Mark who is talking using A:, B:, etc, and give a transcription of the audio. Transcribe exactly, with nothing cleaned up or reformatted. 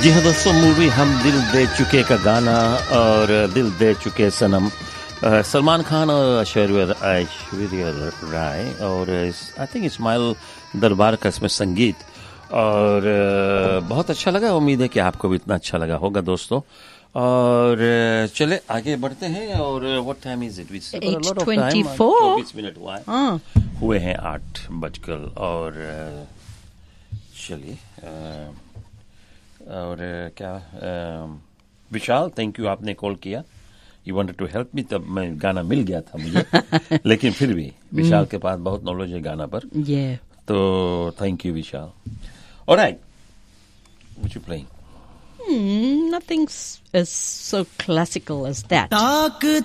A: जी हाँ दोस्तों, मूवी हम दिल दे चुके का गाना और दिल दे चुके सनम, अ, सलमान खान और ऐश्वर्या ऐश्वर्या राय और आई थिंक इस्माइल दरबार का इसमें संगीत, और अ, बहुत अच्छा लगा। उम्मीद है कि आपको भी इतना अच्छा लगा होगा दोस्तों। और अ, चले आगे बढ़ते हैं। और what time is it?
B: Eight twenty four
A: चौबीस मिनट हुआ है, हुए हैं आठ बजकर। और अ, चलिए अ, और क्या विशाल, थैंक यू, आपने कॉल किया, you wanted to help me, तब मैं गाना मिल गया था मुझे लेकिन फिर भी विशाल के पास बहुत नॉलेज है गाना पर,
B: Yeah.
A: तो thank you Vishal. Alright, what you playing?
B: Hmm, nothing s- as so classical as that.